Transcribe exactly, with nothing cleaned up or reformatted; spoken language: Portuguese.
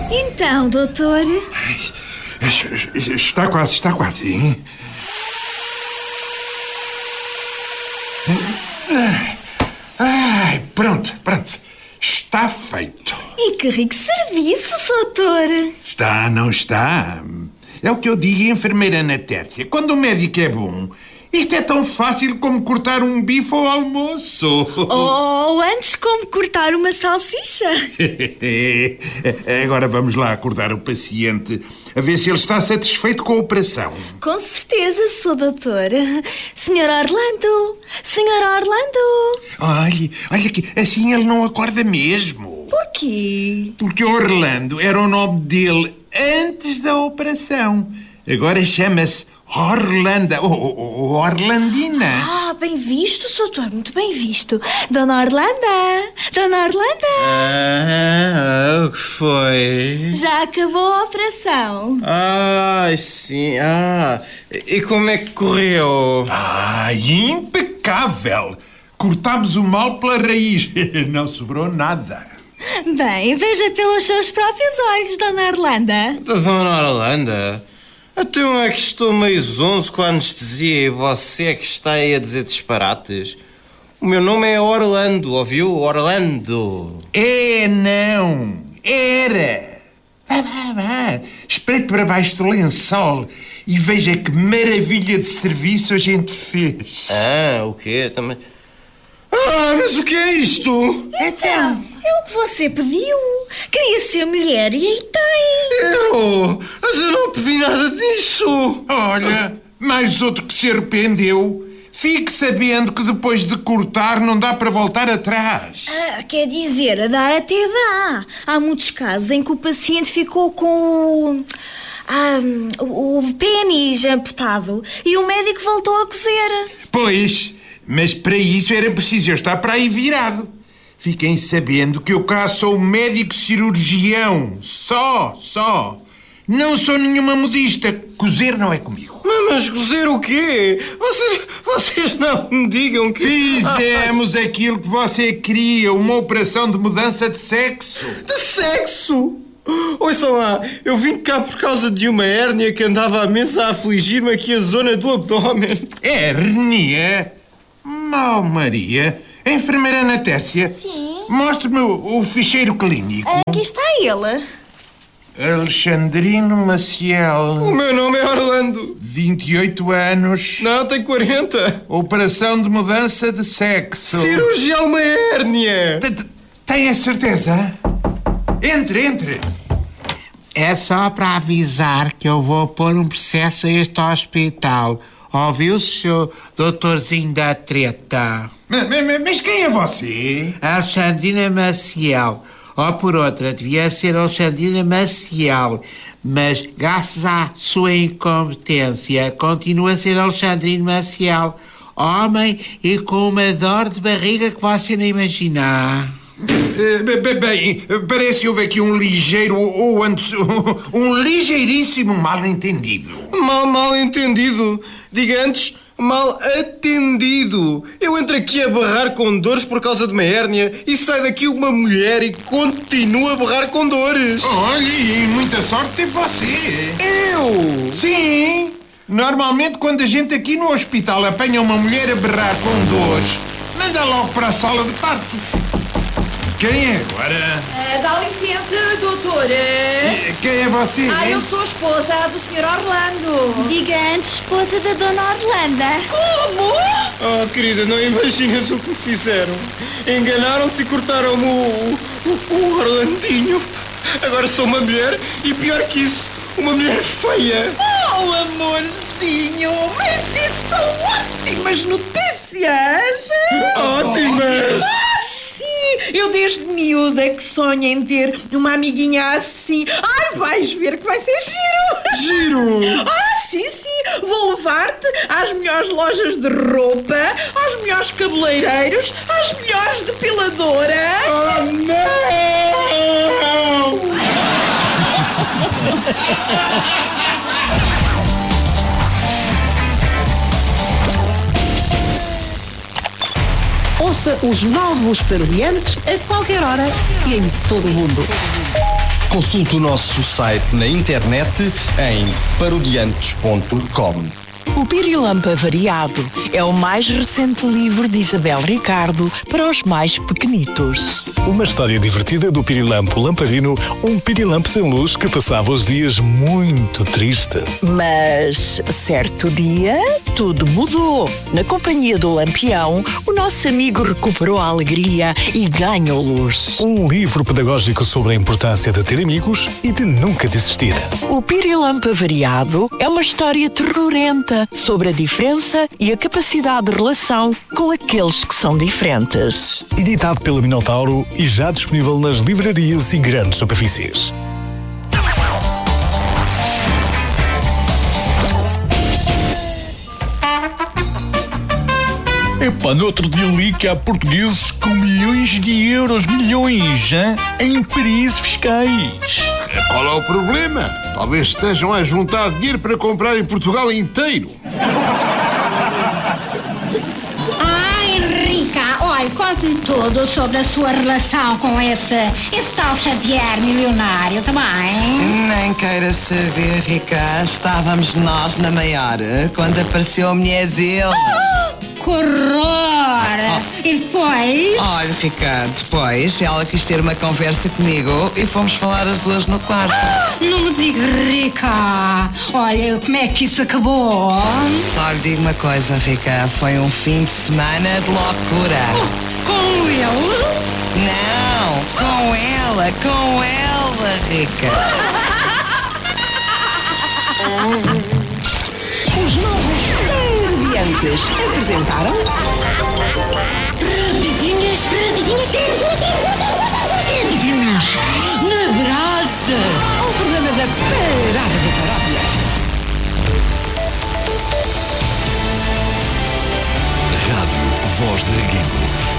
Então, doutor? Está quase, está quase, hein? Ai, pronto, pronto. Está feito. E que rico serviço, doutor. Está, não está? É o que eu digo, enfermeira Natércia. Quando o médico é bom, isto é tão fácil como cortar um bife ao almoço. Ou antes como cortar uma salsicha. Agora vamos lá acordar o paciente, a ver se ele está satisfeito com a operação. Com certeza, sou doutora. senhor Orlando! senhor Orlando! Olha, olha que assim ele não acorda mesmo. Porquê? Porque Orlando era o nome dele antes da operação. Agora chama-se Orlanda, ou oh, oh, Orlandina. Ah, bem visto, doutor, muito bem visto. Dona Orlanda, Dona Orlanda. Ah, o que foi? Já acabou a operação. Ah, sim, ah. E como é que correu? Ah, impecável. Cortámos o mal pela raiz. Não sobrou nada. Bem, veja pelos seus próprios olhos, Dona Orlanda. Dona Orlanda? Até onde é que estou meio zonzo com a anestesia e você é que está aí a dizer disparates? O meu nome é Orlando, ouviu? Orlando. É, não. Era. Vá, vá, vá. Espreite para baixo do lençol e veja que maravilha de serviço a gente fez. Ah, o quê? Também... Ah, mas o que é isto? Então, é o que você pediu. Queria ser mulher e aí tem. Eu? Mas eu não pedi nada disso. Olha, mais outro que se arrependeu. Fique sabendo que depois de cortar não dá para voltar atrás. Ah, quer dizer, a dar até dá. Há muitos casos em que o paciente ficou com o... Ah, o, o pênis amputado e o médico voltou a cozer. Pois, mas para isso era preciso eu estar para aí virado. Fiquem sabendo que eu cá sou médico cirurgião. Só, só. Não sou nenhuma modista. Cozer não é comigo. Mas, mas cozer o quê? Vocês, vocês não me digam que... Fizemos aquilo que você queria. Uma operação de mudança de sexo. De sexo? Ouçam lá, eu vim cá por causa de uma hérnia que andava à mesa a afligir-me aqui a zona do abdômen. Hérnia? Mal Maria... Enfermeira Natércia? Sim? Mostre-me o, o ficheiro clínico. Aqui está ele. Alexandrino Maciel. O meu nome é Orlando. vinte e oito anos. Não, tenho quarenta. Operação de mudança de sexo. Cirurgia a uma hérnia. Tem a certeza? Entre, entre. É só para avisar que eu vou pôr um processo a este hospital. Ouviu, seu doutorzinho da treta? Mas, mas, mas quem é você? Alexandrina Maciel. Ou por outra, devia ser Alexandrina Maciel. Mas, graças à sua incompetência, continua a ser Alexandrino Maciel. Homem e com uma dor de barriga que você nem imagina. Uh, bem, parece que houve aqui um ligeiro ou um, um ligeiríssimo mal-entendido. Mal, mal entendido. Diga antes, mal atendido. Eu entro aqui a berrar com dores por causa de uma hérnia e sai daqui uma mulher e continua a berrar com dores. Olha, e muita sorte teve você. Eu? Sim. Normalmente quando a gente aqui no hospital apanha uma mulher a berrar com dores, manda logo para a sala de partos. Quem é agora? Uh, dá licença, doutora. Quem é você? Ah, hein? eu sou a esposa do senhor Orlando. Diga antes, esposa da Dona Orlanda. Como? Oh, querida, não imaginas o que me fizeram. Enganaram-se e cortaram-me o, o, o Orlandinho. Agora sou uma mulher e, pior que isso, uma mulher feia. Oh, amorzinho, mas isso são ótimas notícias. Ótimas! Eu desde miúda que sonho em ter uma amiguinha assim. Ai, vais ver que vai ser giro. Giro? Ah, sim, sim. Vou levar-te às melhores lojas de roupa, aos melhores cabeleireiros, às melhores depiladoras. Oh, não! Ouça os novos Parodiantes a qualquer hora e em todo o mundo. Consulte o nosso site na internet em parodiantes ponto com. O Pirilampo Avariado é o mais recente livro de Isabel Ricardo para os mais pequenitos. Uma história divertida do Pirilampo Lamparino, um pirilampo sem luz que passava os dias muito triste. Mas, certo dia, tudo mudou. Na companhia do Lampião, o nosso amigo recuperou a alegria e ganhou luz. Um livro pedagógico sobre a importância de ter amigos e de nunca desistir. O Pirilampo Avariado é uma história terrorenta sobre a diferença e a capacidade de relação com aqueles que são diferentes. Editado pela Minotauro e já disponível nas livrarias e grandes superfícies. Epá, no outro dia li que há portugueses com milhões de euros, milhões, hein, em paraísos fiscais. Qual é o problema? Talvez estejam a juntar dinheiro para comprar em Portugal inteiro. Ai, Rica, olha, conte-me tudo sobre a sua relação com esse, esse tal Xavier milionário, também. Nem queira saber, Rica. Estávamos nós na maior quando apareceu a mulher dele. Que horror! Oh. E depois? Olha, Rica, depois ela quis ter uma conversa comigo e fomos falar as duas no quarto. Não me diga, Rica. Olha, como é que isso acabou? Só lhe digo uma coisa, Rica. Foi um fim de semana de loucura. Oh, com ele? Não, com ela, com ela, Rica. Os novos Parodiantes apresentaram... Rapidinhas, rapidinhas, rapidinhas, Na Brasa, o programa da Parada da Paródia. Rádio Voz de Guimbos.